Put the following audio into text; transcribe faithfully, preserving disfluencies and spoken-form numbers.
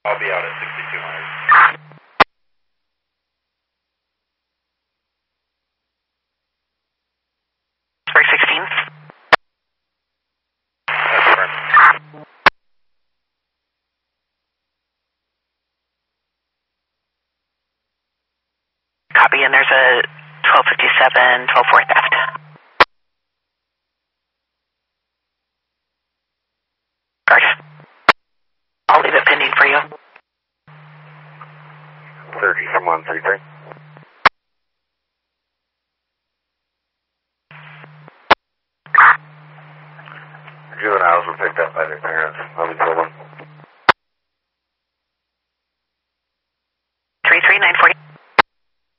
I'll be out at sixty-two hundred. Spring sixteen. That's correct. Copy, and there's a twelve fifty-seven, twelve four theft. Guard. I'll leave it pending for you. thirty from one three three. Juveniles were picked up by their parents. Let me pull them.